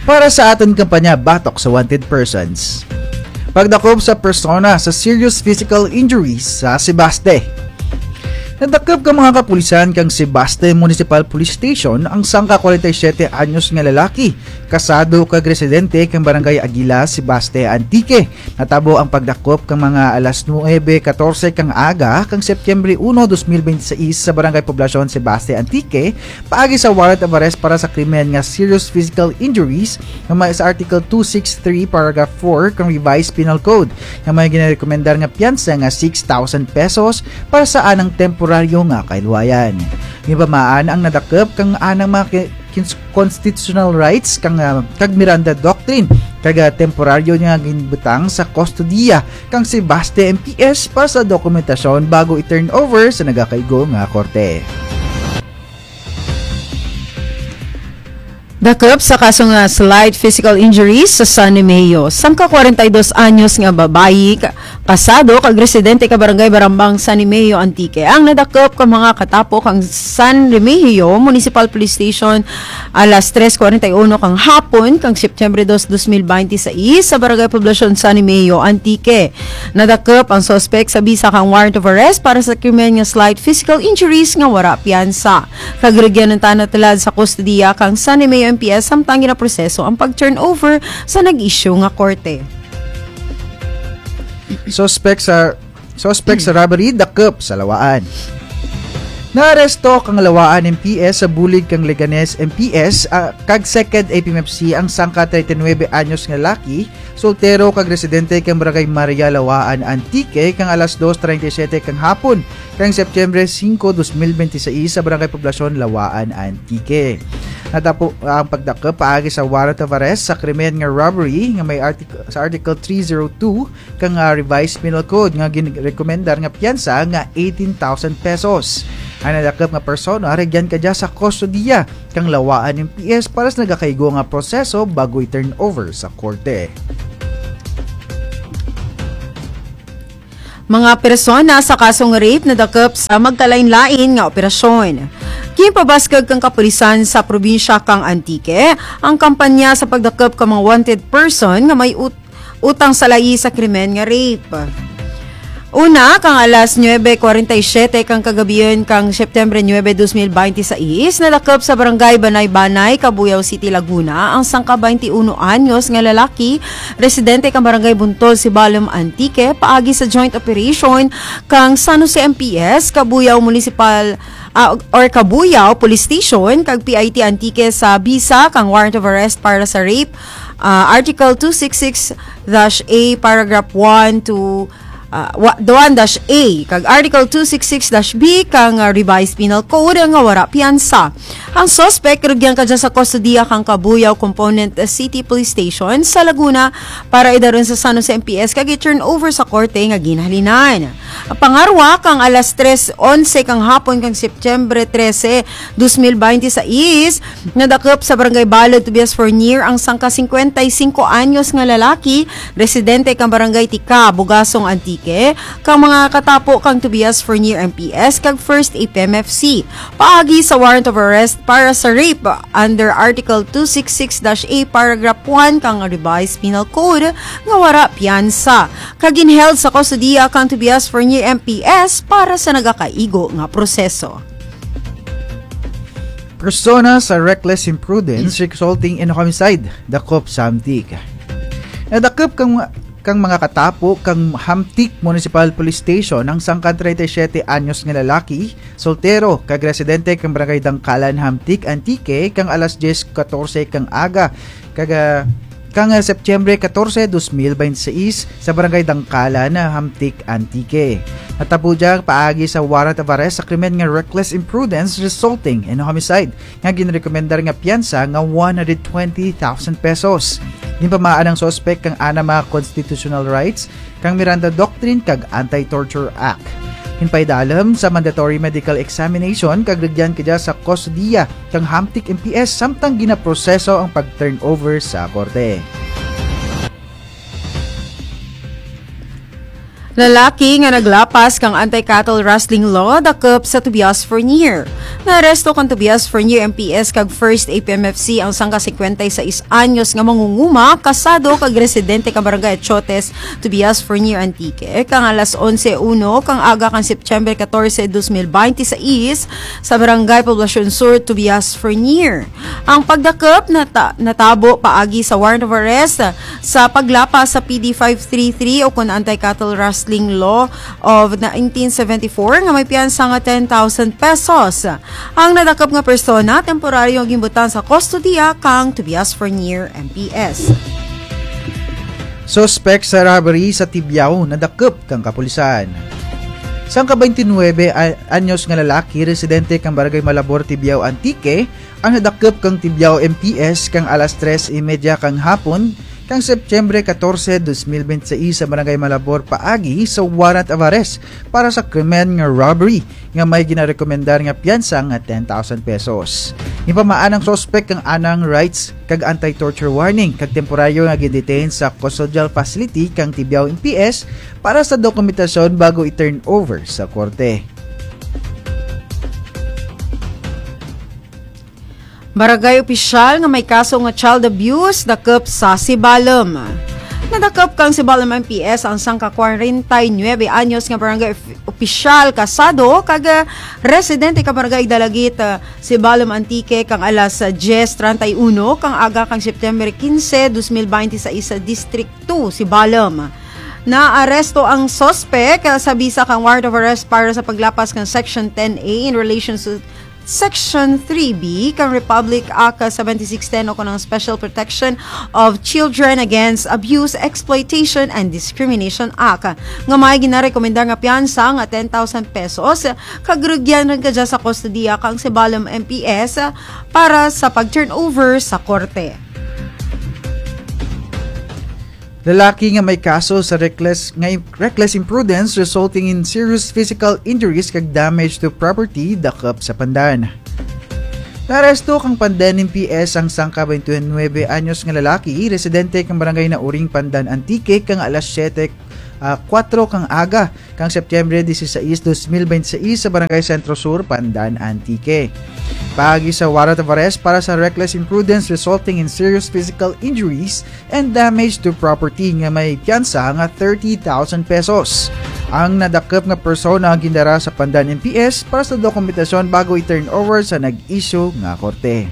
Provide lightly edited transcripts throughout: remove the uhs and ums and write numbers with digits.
para sa aton kampanya Batok sa Wanted Persons. Pagdakop sa persona sa serious physical injuries sa Sebaste. Nadakop ka mga kapulisan kang Sebaste Municipal Police Station ang sangka 47 anyos nga lalaki, kasado kag residente kang Barangay Aguila, Sebaste, Antique. Natabo ang pagdakop kang mga alas 9:14 kang aga kang Setyembre 1, 2026 sa Barangay Poblacion, Sebaste, Antique, paagi sa warrant of arrest para sa krimen nga serious physical injuries nga may sa Article 263 Paragraph 4 kang Revised Penal Code nga may ginarekomendar nga piyansa nga 6,000 pesos para sa anang temporaryo nga kailwayan. Gibamaan ang nadakop kang anang mga constitutional rights kang kag Miranda Doctrine kag temporaryo nga ginbutang sa kustodiya kang Sebaste MPS para sa dokumentasyon bago i-turn over sa nagakaigo nga korte. Dakop sa kaso nga slight physical injuries sa San Nemeo. Sangka 42 anyos nga babayi, kasado kag residente ka Barangay Barambang San Nemeo, Antique. Ang nadakop ka mga katapok ang San Remigio Municipal Police Station alas 3:41 kang hapon kang Setyembre 2, 2026 sa Barangay Poblacion San Nemeo, Antique. Nadakop ang suspect sa bisa kang warrant of arrest para sa krimen nga slight physical injuries nga wara piyansa. Kagrigyan ng tanatulad sa kustodiya kang San Nemeo MPS samtang ginaproseso ang pag-turnover sa nag-issue nga korte. Suspect sa robbery dakop sa Lawaan. Naaresto kang Lawaan MPS sa bulig kang Leganes MPS kag second APMFC ang sangka 39 anyos nga laki, soltero kag residente kang Barangay Maria Lawaan, Antique kang alas 2:37 kang hapon kang Setyembre 5, 2026 sa Barangay Poblacion, Lawaan, Antique. Natapo ang pagdakop paagi sa warrant of arrest sa krimen nga robbery nga may sa Article 302 kang Revised Penal Code nga girekomendar nga piyansa nga 18,000 pesos. Ang nadakop nga persona regyan kadya sa kustodiya kang Lawaan MPS para sa nagakaigo nga proseso bago i-turn over sa korte. Mga persona sa kasong rape na dakop sa magkalain-lain nga operasyon. Kimpabaskag kang kapulisan sa probinsya kang Antique ang kampanya sa pagdakop ka mga wanted person nga may utang sa layi sa krimen nga rape. Una, kang alas 9:47 kang kagabiyon kang Setyembre 9, 2026, nadakop sa Barangay Banay-Banay, Cabuyao City, Laguna, ang sangka 21 anyos nga lalaki, residente kang Barangay Buntol, Sibalom, Antique, paagi sa joint operation kang San Jose MPS, Cabuyao Municipal Cabuyao Police Station, kag PIT Antique sa bisa kang warrant of arrest para sa rape, Article 266-A, Paragraph 1 to 1-A kag Article 266-B kang Revised Penal Code nga wara piyansa. Ang suspect rugyan kadya sa kustodiya kang Cabuyao Component City Police Station sa Laguna para idaron sa San Jose MPS kag i-turn over sa korte nga ginhalinan. Ang pangarwa kang alas 3:11 kang hapon kang Setyembre 13, 2026 nadakop sa Barangay Balod, Tobias Fournier ang sangka 55 anyos nga lalaki, residente kang Barangay Tika, Bugasong, Antique, kang mga katapo kang Tobias Fournier MPS kag First APMFC paagi sa warrant of arrest para sa rape under Article 266-A Paragraph 1 kang Revised Penal Code nga wara piyansa kag ginheld sa kustodiya kang Tobias Fournier MPS para sa nagakaigo nga proseso. Persona sa reckless imprudence resulting in homicide, dakop sa Hamtik. Nadakop kang mga katapo kang Hamtik Municipal Police Station ang sangka 37 anyos nga lalaki, soltero, kag residente kang Barangay Dangkalan, Hamtik, Antique, kang alas 10:14 kang aga, kang Setyembre 14, 2026 sa Barangay Dangkalan, Hamtik, Antique. Natabo diyang paagi sa warrant of arrest sa krimen nga reckless imprudence resulting in homicide nga ginrekomendar nga piyansa nga 120,000 pesos. Gimpamaan ang suspect kang ana mga constitutional rights kang Miranda Doctrine kag Anti-Torture Act. Hinpaidalam sa mandatory medical examination kag rigyan kadya sa kustodiya kang Hamtik MPS samtang ginaproseso ang pag-turn over sa korte. Lalaki nga naglapas kang anti-cattle rustling law dakop sa Tobias Fournier. Naaresto kang Tobias Fournier MPS kag First APMFC ang sangka 56 anyos nga mangunguma kasado kag residente ka barangay Chotes, Tobias Fournier Antique kang alas 11:01 kang aga kang September 14, 2026 sa barangay Poblacion Sur, Tobias Fournier. Ang pagdakop natabo paagi sa warrant of arrest sa paglapas sa PD 533 o kun anti-cattle rustling law of 1974 nga may piyansa nga 10,000 pesos. Ang nadakop nga persona temporaryo gimbutan sa kustodiya kang Tobias Fournier MPS. Suspect sa robbery sa Tibiao nadakop kang kapulisan. Sangka 29 anyos nga lalaki residente kang barangay Malabor, Tibiao Antique ang nadakop kang Tibiao MPS kang alas 3:30 kang hapon kang September 14, 2026 sa barangay Malabor paagi sa warrant of arrest para sa krimen nga robbery nga may ginarekomendar nga piyansa nga 10,000 pesos. Ipamaan ang suspect kang anang rights kag anti-torture warning kag temporaryo nga gidetain sa custodial facility kang Tibiao MPS para sa dokumentasyon bago i-turn over sa korte. Barangay opisyal nga may kaso nga child abuse dakop sa Sibalom. Nadakop kang Sibalom MPS ang sangka 49 anyos nga barangay opisyal kasado kag residente ka barangay Dalagit, Sibalom Antique kang alas 10:31 kang aga kang September 15, 2026 sa District 2, Sibalom. Naaresto ang suspect sa bisa kang warrant of arrest para sa paglapas ng Section 10A in relation to Section 3B kang Republic Act 7610 o ng Special Protection of Children Against Abuse, Exploitation and Discrimination Act. Nga may ginarekomendar nga piyansa nga 10,000 pesos kagrugyan rin kadya sa kustodiya kang Sibalom MPS para sa pag-turnover sa korte. Lalaki nga may kaso sa reckless imprudence resulting in serious physical injuries kag damage to property dakop sa Pandan. Naresto kang Pandan MPS ang sangka 29 anyos nga lalaki residente kang barangay na Uring Pandan Antique kang alas 4 kang aga kang September 16, 2026 sa barangay Centro Sur, Pandan Antique. Paagi sa warrant of arrest para sa reckless imprudence resulting in serious physical injuries and damage to property nga may piyansa nga 30,000 pesos. Ang nadakop nga persona gindara sa Pandan MPS para sa dokumentasyon bago i-turn over sa nag-issue nga korte.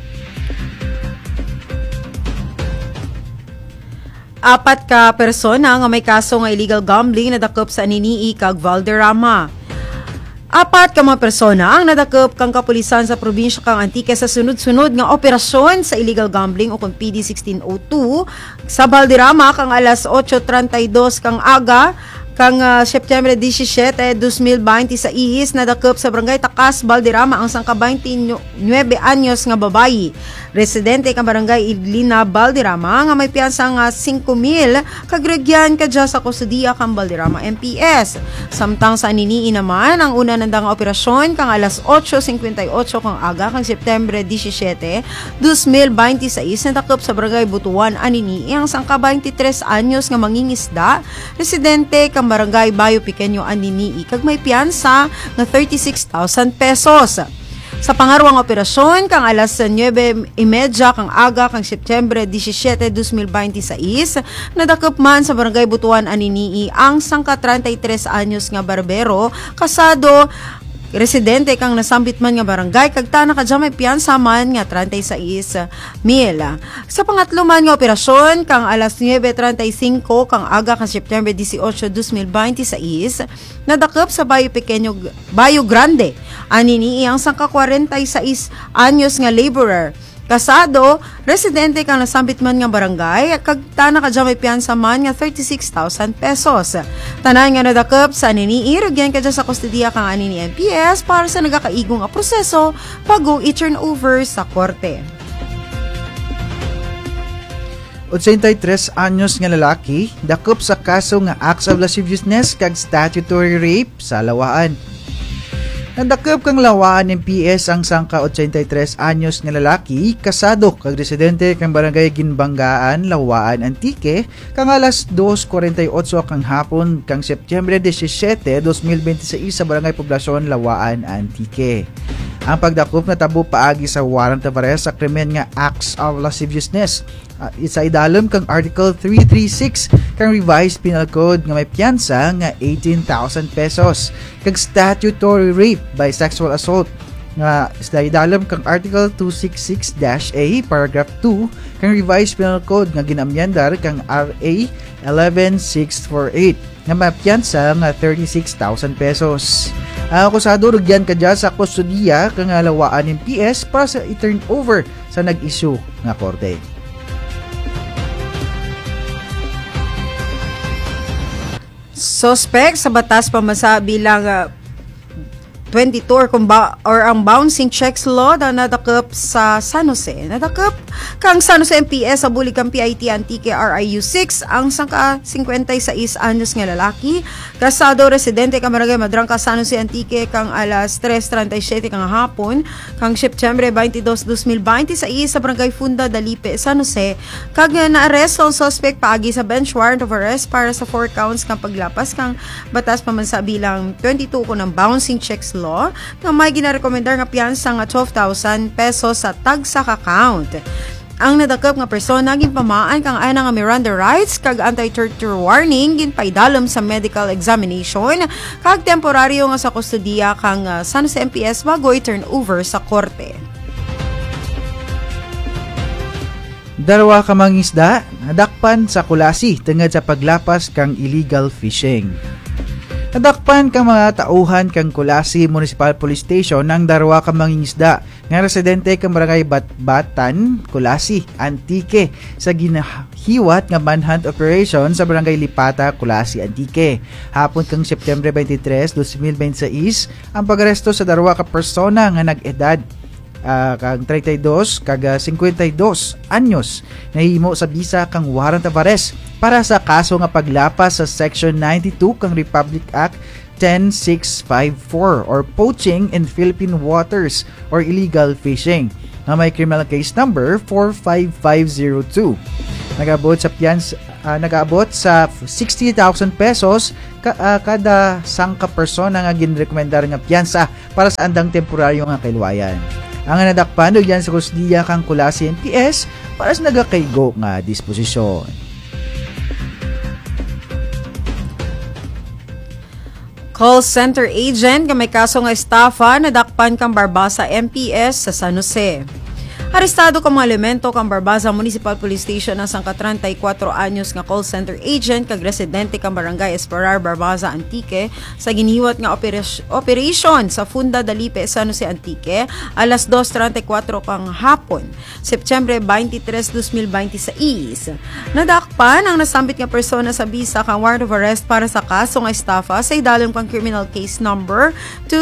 4 ka persona nga may kaso nga illegal gambling nadakop sa Aninii kag Valderrama. 4 ka mga persona ang nadakop kang kapulisan sa probinsya kang Antique sa sunod-sunod nga operasyon sa illegal gambling o kung PD 1602 sa Valderrama kang alas 8:32 kang aga kang September 17, 2026 nadakop sa barangay Takas, Valderrama ang sangka 29 anyos nga babayi. Residente kang barangay Idlina, Valderrama nga may piyansa nga 5,000 kagrugyan kadya sa kustodiya kang Valderrama MPS. Samtang sa Aninii naman ang una nandang operasyon kang alas 8:58 kang aga kang September 17, 2026 nadakop sa barangay Butuan, Aninii ang sangka 23 anyos nga mangingisda. Residente kang barangay Bayo Pequeño, Aninii kag may piyansa nga 36,000 pesos. Sa pangarwang operasyon kang alas 9:30 kang aga kang September 17, 2026 nadakop man sa barangay Butuan, Aninii ang sangka 33 anyos nga barbero kasado residente kang nasambit man nga barangay kag tana kadya may piyansa man nga 36,000. Sa pangatlo man nga operasyon kang alas 9:35 kang aga kang September 18, 2026 nadakop sa Bayo Grande, Aninii ang sangka 46 anyos nga laborer kasado residente kang nasambit man nga barangay kag tana kadya may piyansa man nga 36,000 pesos. Tanan nga nadakop sa Aninii rugyan kadya sa kustodiya kang Aninii MPS para sa nagakaigong nga proseso bago i-turn over sa korte. 83 anyos nga lalaki dakop sa kaso nga acts of lasciviousness kag statutory rape sa Lawaan. Nadakop kang lawaan ng PS ang sangka 83 anyos nga lalaki, kasado kag residente kang barangay Ginbanggaan, Lawaan, Antique, kang alas 2:48 kang hapon kang Setyembre 17, 2026 sa barangay Poblasyon, Lawaan, Antique. Ang pagdakop natabo paagi sa warrant of arrest sa krimen nga acts of lasciviousness. Isa idalom kang Article 336 kang Revised Penal Code nga may piyansa nga 18,000 pesos. Kag statutory rape by sexual assault nga isa idalom kang Article 266-A Paragraph 2 kang Revised Penal Code nga ginamyandar kang RA 11648 nga may piyansa nga 36,000 pesos. Ang akusado rugyan kadya sa kustodiya kang lawaan ng PS para sa i-turn over sa nag-issue nga korte. Suspect sa batas pamasa bilang 22 or ang bouncing checks law na nadakop sa San Jose. Nadakop kang San Jose MPS sa bulig kang PIT Antique RIU 6 ang sangka 56 anyos nga lalaki. Kasado residente kang barangay Madrangka San Jose Antique kang alas 3:37 kang hapon kang September 22, 2026 sa barangay Funda Dalipe San Jose kag na-arrest ang suspect paagi sa bench warrant of arrest para sa 4 counts kang paglapas kang batas pamansa bilang 22 ko ng bouncing checks law nga may ginarekomendar nga piyansa nga 12,000 pesos sa tag sa account. Ang nadakop nga persona ginpamaan kang ana nga Miranda rights kag anti-torture warning ginpaidalom sa medical examination kag temporaryo nga sa kustodiya kang San Jose MPS bago i-turn over sa korte. Dalawa ka mangisda nadakpan sa Kulasi tungod sa paglapas kang illegal fishing. Nadakpan kang mga tauhan kang Kulasi Municipal Police Station ng darawa ka mangingisda nga residente kang barangay Batbatan, Kulasi, Antique sa ginahiwat nga manhunt operation sa barangay Lipata, Kulasi, Antique. Hapon kang September 23, 2026 ang pag-aresto sa darawa ka persona nga nag-edad kang 32 kag 52 anyos nahimo sa bisa kang warrant of arrest para sa kaso nga paglapas sa Section 92 kang Republic Act 10654 or poaching in Philippine waters or illegal fishing na may criminal case number 45502. Nag-abot sa 60,000 pesos kada sangka persona nga ginrekomendar nga piyansa para sa andang temporaryo nga kailwayan. Ang nadakpan yan sa kusdiya kang Kulasi MPS para sa nagakaygo nga disposisyon. Call center agent nga may kaso nga estafa nadakpan kang Barbasa MPS sa San Jose. Arestado kang mga elemento kang Barbasa Municipal Police Station na sangka 34 anyos nga call center agent kag residente kang Barangay Esperar, Barbasa, Antique sa ginihiwat nga operation sa Funda Dalipe, San Jose, Antique alas 2:34 kang hapon, September 23, 2026. Nadakpan ang nasambit nga persona sa bisa kang warrant of arrest para sa kaso nga estafa sa idalom kang criminal case number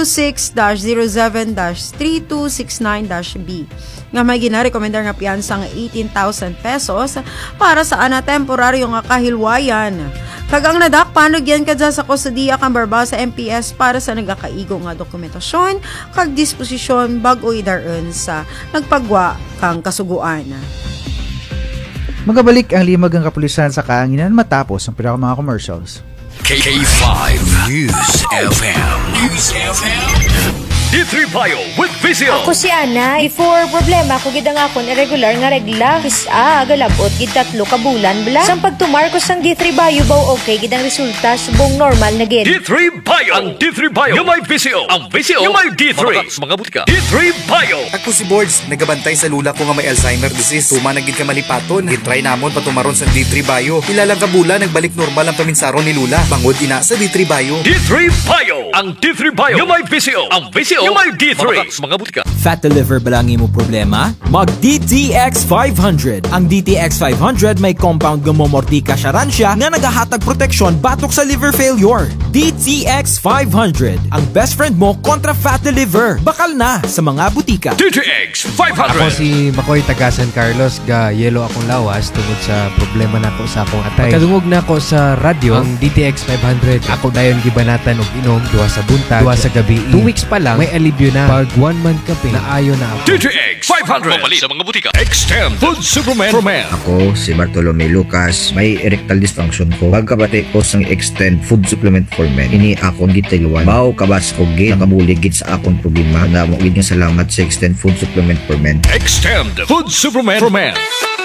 26-07-3269-B nga may ginarekomendar nga piyansa nga 18,000 pesos para sa ana temporaryo nga kahilwayan. Kag ang nadakpan yan kadya sa kustodiya kang Barbasa MPS para sa nagakaigo nga dokumentasyon kag disposisyon bag-o idaron sa nagpagwa kang kasuguan. Magabalik ang limag ang kapulisan sa kaanginan matapos ang mga commercials. K5 News FM. News FM. D3 Bio with Vizio. Ako si Ana. Before problema ko gid ang akon irregular nga regla. Kisa galabot gid 3 ka bulan bla. Sang pagtumar ko sang D3 Bio baw okay gid ang resulta subong normal na gid. D3 Bio. Ang D3 Bio yung may Vizio. Ang Vizio yung may D3. Mga butika. D3 Bio. Ako si Boards, nagabantay sa lula ko nga may Alzheimer disease. Tuma na gid ka malipaton. Gitry namon patumaron sa D3 Bio. Ilalang ka bulan nagbalik normal ang paminsaron ni lula. Bangod ina sa D3 Bio. D3 Bio. Ang D3 Bio yung may Vizio. Ang Vizio yung may D3. Mga butika. Fat liver ba lang mo problema? Mag DTX 500. Ang DTX 500 may compound gumomortika siya nga nagahatag proteksyon batok sa liver failure. DTX 500. Ang best friend mo kontra fat liver. Bakal na sa mga butika. DTX Ako 500. si Makoy taga San Carlos, ga yelo akong lawas tungod sa problema nako sa akong atay. Pagkadungog na ako sa radyo, ang DTX 500, ako dayon gibanatan og inom duha sa buntag, duha sa gabi. 2 weeks pa lang may alibyo na. Pag 1 month campaign, naayo na ako. DTX 500. Mapalit sa mga butika. Extend Food Superman for Men. Ako, si Bartolome Lucas, may erectile dysfunction ko. Pagkabati ko sang Extend Food Supplement for Men, ini akong gitiluan. Mao kabas ko gid nakabulig gid sa akong problema. Namo gid nga salamat sa Extend Food Supplement for Men. Extend Food Superman for Men.